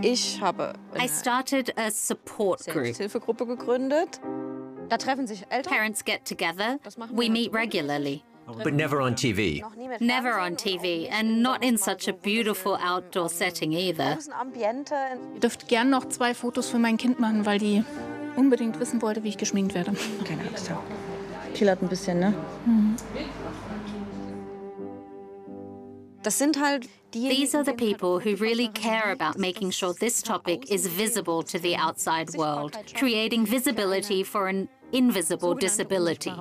Ich habe I started a support group. Selbsthilfegruppe gegründet. Da treffen sich Eltern. Parents get together. We meet regularly. But never on TV. Never on TV, and not in such a beautiful outdoor setting either. Ihr dürft gern noch 2 Fotos für mein Kind machen, weil die unbedingt wissen wollte, wie ich geschminkt werde. Keine Angst haben. Killert ein bisschen, ne? Das sind halt These are the people who really care about making sure this topic is visible to the outside world, creating visibility for an invisible disability.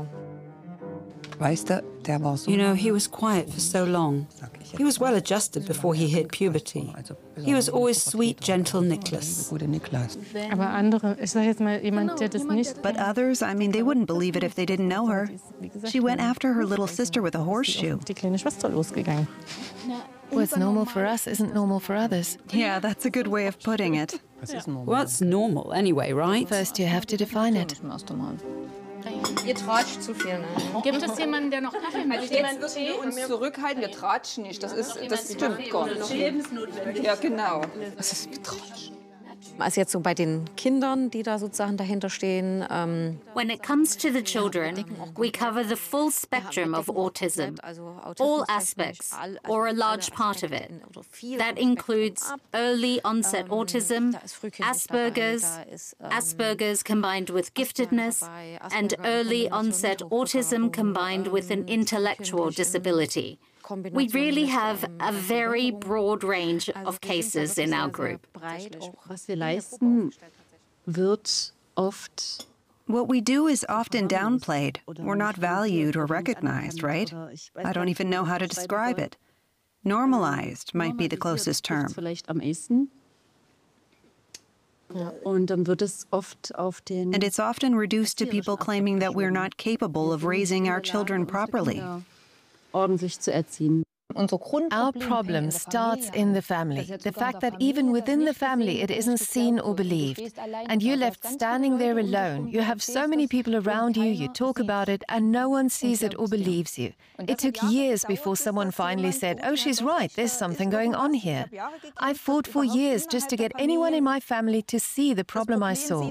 You know, he was quiet for so long. He was well adjusted before he hit puberty. He was always sweet, gentle Nicholas. Aber andere, ich sage jetzt mal, jemand, der das nicht... But others, I mean, they wouldn't believe it if they didn't know her. She went after her little sister with a horseshoe. Die kleine Schwester losgegangen. What's normal for us isn't normal for others. Yeah, that's a good way of putting it. What's normal anyway, right? First you have to define it. Ihr tratscht zu viel, ne? Gibt es jemanden, der noch Kaffee möchte? Jetzt müssen wir uns zurückhalten, wir tratschen nicht. Das stimmt gar nicht. Ja, genau. Was ist Getratsch? Also jetzt so bei den Kindern, die da sozusagen dahinter stehen. When it comes to the children, we cover the full spectrum of autism, all aspects, or a large part of it. That includes early onset autism, Asperger's combined with giftedness, and early onset autism combined with an intellectual disability. We really have a very broad range of cases in our group. Was wir leisten, wird oft... What we do is often downplayed. We're not valued or recognized, right? I don't even know how to describe it. Normalized might be the closest term. Vielleicht am ehesten. Und dann wird es oft auf den... And it's often reduced to people claiming that we're not capable of raising our children properly. ordentlich zu erziehen. Our problem starts in the family. The fact that even within the family it isn't seen or believed. And you're left standing there alone. You have so many people around you, you talk about it, and no one sees it or believes you. It took years before someone finally said, oh, she's right, there's something going on here. I fought for years just to get anyone in my family to see the problem I saw.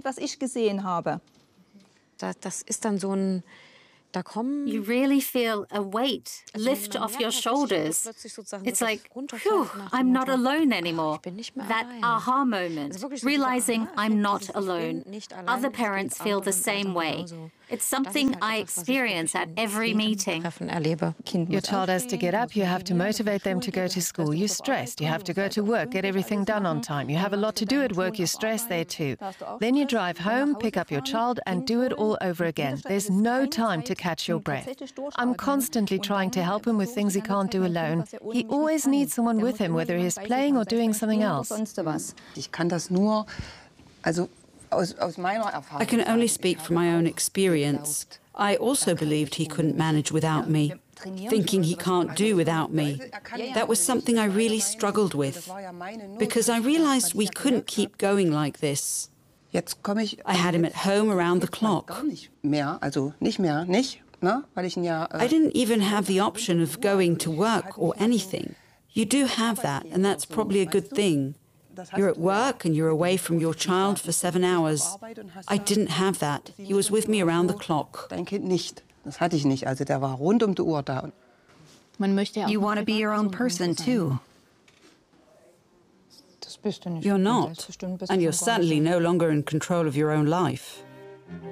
Das ist dann so ein... You really feel a weight lift off your shoulders. It's like, phew, I'm not alone anymore. That aha moment, realizing I'm not alone. Other parents feel the same way. It's something I experience at every meeting. Your child has to get up, you have to motivate them to go to school. You're stressed, you have to go to work, get everything done on time. You have a lot to do at work, you're stressed there too. Then you drive home, pick up your child and do it all over again. There's no time to catch your breath. I'm constantly trying to help him with things he can't do alone. He always needs someone with him, whether he's playing or doing something else. I can only speak from my own experience. I also believed he couldn't manage without me, thinking he can't do without me. That was something I really struggled with, because I realized we couldn't keep going like this. I had him at home around the clock. I didn't even have the option of going to work or anything. You do have that, and that's probably a good thing. You're at work and you're away from your child for 7 hours. I didn't have that. He was with me around the clock. You want to be your own person, too. You're not, and you're certainly no longer in control of your own life.